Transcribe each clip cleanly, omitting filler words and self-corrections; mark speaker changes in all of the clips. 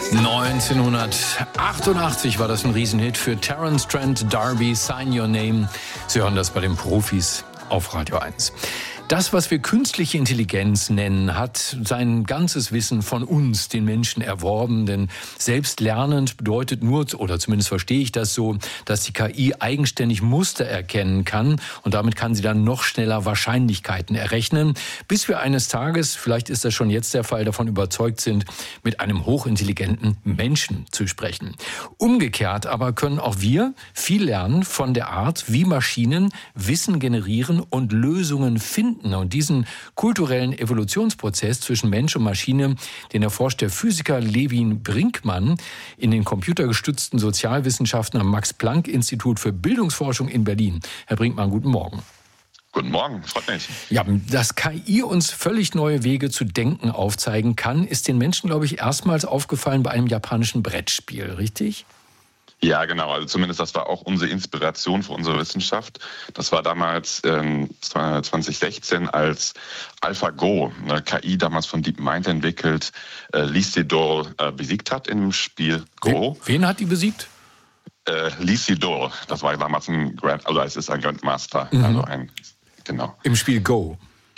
Speaker 1: 1988 war das ein Riesenhit für Terence Trent D'Arby, Sign Your Name. Sie hören das bei den Profis auf Radio 1. Das, was wir künstliche Intelligenz nennen, hat sein ganzes Wissen von uns, den Menschen, erworben. Denn selbstlernend bedeutet nur, oder zumindest verstehe ich das so, dass die KI eigenständig Muster erkennen kann. Und damit kann sie dann noch schneller Wahrscheinlichkeiten errechnen, bis wir eines Tages, vielleicht ist das schon jetzt der Fall, davon überzeugt sind, mit einem hochintelligenten Menschen zu sprechen. Umgekehrt aber können auch wir viel lernen von der Art, wie Maschinen Wissen generieren und Lösungen finden. Und diesen kulturellen Evolutionsprozess zwischen Mensch und Maschine, den erforscht der Physiker Levin Brinkmann in den computergestützten Sozialwissenschaften am Max-Planck-Institut für Bildungsforschung in Berlin. Herr Brinkmann, guten Morgen.
Speaker 2: Guten Morgen, freut mich.
Speaker 1: Ja, dass KI uns völlig neue Wege zu denken aufzeigen kann, ist den Menschen, glaube ich, erstmals aufgefallen bei einem japanischen Brettspiel, richtig?
Speaker 2: Ja, genau. Also zumindest das war auch unsere Inspiration für unsere Wissenschaft. Das war damals 2016, als AlphaGo, eine KI damals von DeepMind entwickelt, Lee Sedol besiegt hat im Spiel Go.
Speaker 1: Wen hat die besiegt?
Speaker 2: Lee Sedol. Das war damals es ist ein Grandmaster.
Speaker 1: Mhm.
Speaker 2: Genau.
Speaker 1: Im Spiel Go.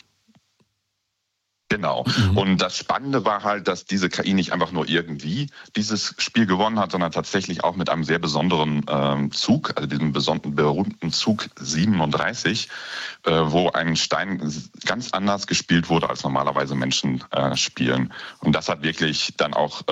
Speaker 2: Genau. Und das Spannende war halt, dass diese KI nicht einfach nur irgendwie dieses Spiel gewonnen hat, sondern tatsächlich auch mit einem sehr besonderen Zug, also diesem berühmten Zug 37, wo ein Stein ganz anders gespielt wurde, als normalerweise Menschen spielen. Und das hat wirklich dann auch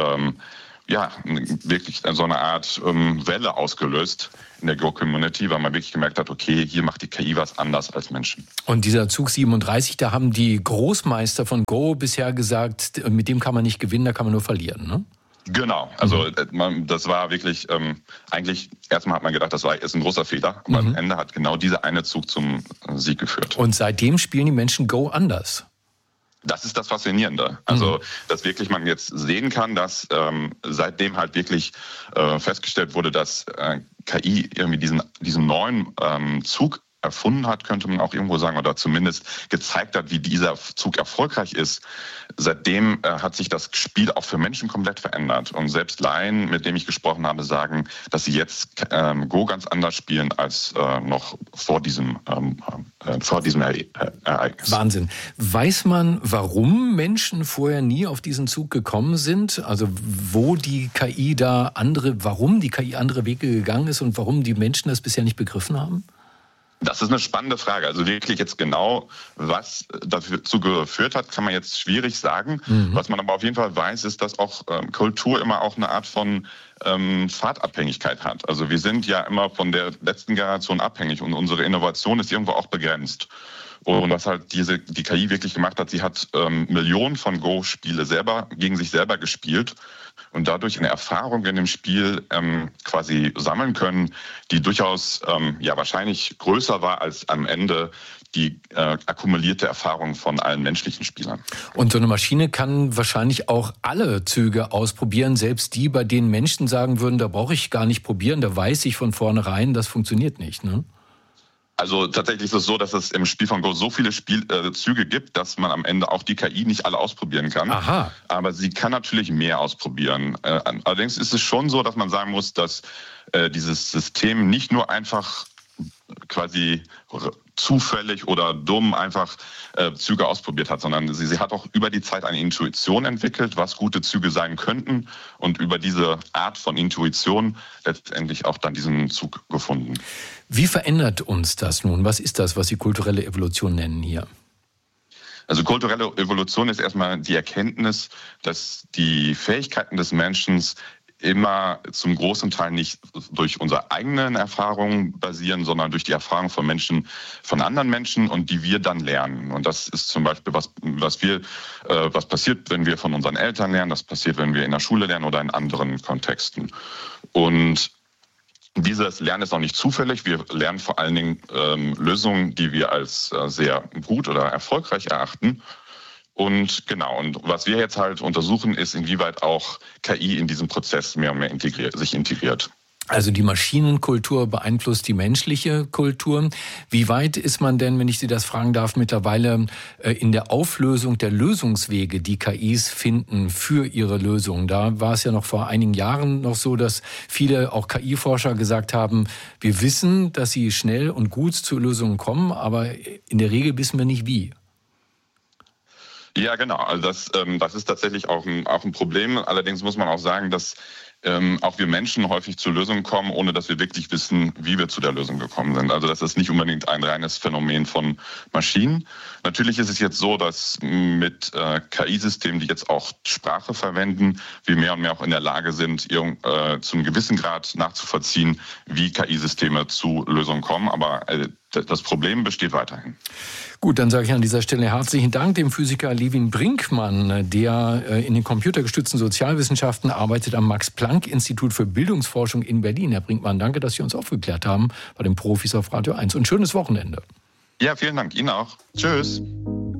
Speaker 2: wirklich so eine Art Welle ausgelöst in der Go-Community, weil man wirklich gemerkt hat, okay, hier macht die KI was anders als Menschen.
Speaker 1: Und dieser Zug 37, da haben die Großmeister von Go bisher gesagt, mit dem kann man nicht gewinnen, da kann man nur verlieren, ne?
Speaker 2: Genau, also das war wirklich, eigentlich erstmal hat man gedacht, ist ein großer Fehler, aber am Ende hat genau dieser eine Zug zum Sieg geführt.
Speaker 1: Und seitdem spielen die Menschen Go anders.
Speaker 2: Das ist das Faszinierende. Also, dass wirklich man jetzt sehen kann, dass seitdem halt wirklich festgestellt wurde, dass KI irgendwie diesen neuen Zug erfunden hat, könnte man auch irgendwo sagen, oder zumindest gezeigt hat, wie dieser Zug erfolgreich ist. Seitdem hat sich das Spiel auch für Menschen komplett verändert. Und selbst Laien, mit denen ich gesprochen habe, sagen, dass sie jetzt Go ganz anders spielen als noch vor diesem Ereignis.
Speaker 1: Wahnsinn. Weiß man, warum Menschen vorher nie auf diesen Zug gekommen sind? Also warum die KI andere Wege gegangen ist und warum die Menschen das bisher nicht begriffen haben?
Speaker 2: Das ist eine spannende Frage. Also wirklich jetzt genau, was dazu geführt hat, kann man jetzt schwierig sagen. Was man aber auf jeden Fall weiß, ist, dass auch Kultur immer auch eine Art von Pfadabhängigkeit hat. Also wir sind ja immer von der letzten Generation abhängig und unsere Innovation ist irgendwo auch begrenzt. Und was halt die KI wirklich gemacht hat, sie hat Millionen von Go-Spiele gegen sich selber gespielt und dadurch eine Erfahrung in dem Spiel quasi sammeln können, die durchaus wahrscheinlich größer war als am Ende die akkumulierte Erfahrung von allen menschlichen Spielern.
Speaker 1: Und so eine Maschine kann wahrscheinlich auch alle Züge ausprobieren, selbst die, bei denen Menschen sagen würden, da brauche ich gar nicht probieren, da weiß ich von vornherein, das funktioniert nicht, ne?
Speaker 2: Also tatsächlich ist es so, dass es im Spiel von Go so viele Züge gibt, dass man am Ende auch die KI nicht alle ausprobieren kann.
Speaker 1: Aha.
Speaker 2: Aber sie kann natürlich mehr ausprobieren. Allerdings ist es schon so, dass man sagen muss, dass dieses System nicht nur einfach quasi zufällig oder dumm einfach Züge ausprobiert hat, sondern sie hat auch über die Zeit eine Intuition entwickelt, was gute Züge sein könnten und über diese Art von Intuition letztendlich auch dann diesen Zug gefunden.
Speaker 1: Wie verändert uns das nun? Was ist das, was Sie kulturelle Evolution nennen hier?
Speaker 2: Also kulturelle Evolution ist erstmal die Erkenntnis, dass die Fähigkeiten des Menschen immer zum großen Teil nicht durch unsere eigenen Erfahrungen basieren, sondern durch die Erfahrungen von anderen Menschen und die wir dann lernen. Und das ist zum Beispiel was passiert, wenn wir von unseren Eltern lernen, das passiert, wenn wir in der Schule lernen oder in anderen Kontexten. Und dieses Lernen ist auch nicht zufällig. Wir lernen vor allen Dingen Lösungen, die wir als sehr gut oder erfolgreich erachten. Und was wir jetzt halt untersuchen, ist, inwieweit auch KI in diesem Prozess mehr und mehr sich integriert.
Speaker 1: Also die Maschinenkultur beeinflusst die menschliche Kultur. Wie weit ist man denn, wenn ich Sie das fragen darf, mittlerweile in der Auflösung der Lösungswege, die KIs finden für ihre Lösungen? Da war es ja noch vor einigen Jahren noch so, dass viele, auch KI-Forscher, gesagt haben, wir wissen, dass sie schnell und gut zu Lösungen kommen, aber in der Regel wissen wir nicht wie.
Speaker 2: Ja, genau. Also das ist tatsächlich auch ein Problem. Allerdings muss man auch sagen, dass auch wir Menschen häufig zu Lösungen kommen, ohne dass wir wirklich wissen, wie wir zu der Lösung gekommen sind. Also das ist nicht unbedingt ein reines Phänomen von Maschinen. Natürlich ist es jetzt so, dass mit KI-Systemen, die jetzt auch Sprache verwenden, wir mehr und mehr auch in der Lage sind, zu einem gewissen Grad nachzuvollziehen, wie KI-Systeme zu Lösungen kommen. Aber das Problem besteht weiterhin.
Speaker 1: Gut, dann sage ich an dieser Stelle herzlichen Dank dem Physiker Levin Brinkmann, der in den computergestützten Sozialwissenschaften arbeitet am Max-Planck-Institut für Bildungsforschung in Berlin. Herr Brinkmann, danke, dass Sie uns aufgeklärt haben bei den Profis auf Radio 1 und schönes Wochenende.
Speaker 2: Ja, vielen Dank. Ihnen auch. Tschüss.